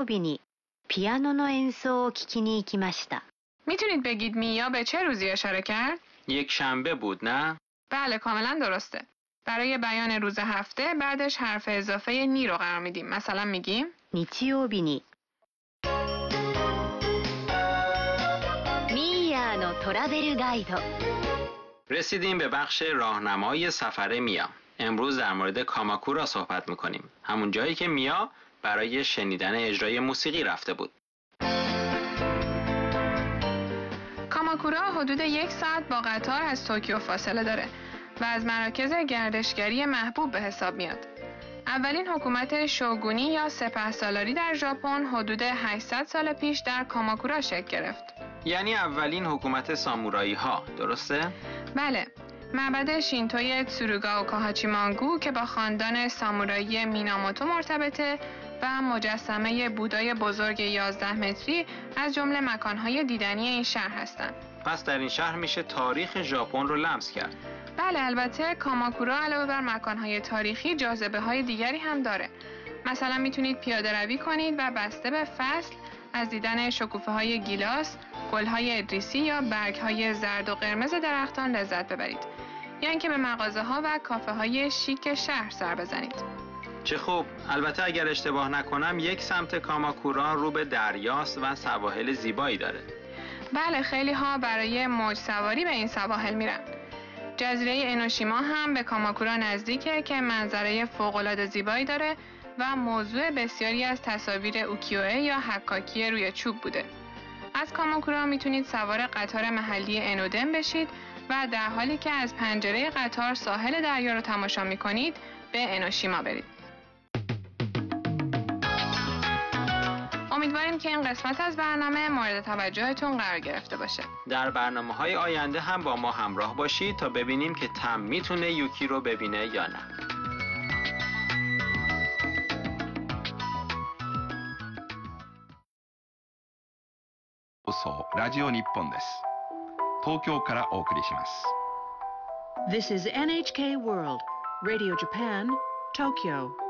日にピアノの演奏を聴きに行きました. میتونید بگید میا به چه روزی اشاره کرد؟ یک شنبه بود نه؟ بله کاملا درسته. برای بیان روز هفته بعدش حرف اضافه نی رو قرار میدیم. مثلا میگیم 日曜日にミーヤーのトラベルガイド. رسیدیم به بخش راهنمای سفر میا. امروز در مورد کاماکورا صحبت میکنیم. همون جایی که میا برای شنیدن اجرای موسیقی رفته بود. کاماکورا حدود 1 ساعت با قطار از توکیو فاصله داره و از مراکز گردشگری محبوب به حساب میاد. اولین حکومت شوگونی یا سپهسالاری در ژاپن حدود 800 سال پیش در کاماکورا شکل گرفت. یعنی اولین حکومت سامورایی ها، درسته؟ بله. معبد شینتوی تسوروگاوکا هاچیمانگو که با خاندان سامورایی میناموتو مرتبطه و مجسمه بودای بزرگ 11 متری از جمله مکانهای دیدنی این شهر هستند. پس در این شهر میشه تاریخ ژاپن رو لمس کرد. بله البته کاماکورا علاوه بر مکانهای تاریخی جاذبه‌های دیگری هم داره. مثلا میتونید پیاده روی کنید و بسته به فصل از دیدن شکوفه‌های گیلاس، گل‌های ادریسی یا برگ‌های زرد و قرمز درختان لذت ببرید. یا اینکه به مغازه‌ها و کافه‌های شیک شهر سر بزنید. چه خوب. البته اگر اشتباه نکنم یک سمت کاماکورا رو به دریاست و سواحل زیبایی داره. بله خیلی ها برای موج سواری به این سواحل میرن. جزیره انوشیما هم به کاماکورا نزدیکه که منظره فوق‌العاده زیبایی داره و موضوع بسیاری از تصاویر اوکیوئه یا حکاکی روی چوب بوده. از کاماکورا میتونید سوار قطار محلی انودن بشید و در حالی که از پنجره قطار ساحل دریا رو تماشا میکنید به انوشیما برید. امیدواریم که این قسمت از برنامه مورد توجهتون قرار گرفته باشه. در برنامه‌های آینده هم با ما همراه باشید تا ببینیم که تم میتونه یوکی رو ببینه یا نه. ラジオ日本です。東京からお送りします。 This is NHK World, Radio Japan, Tokyo.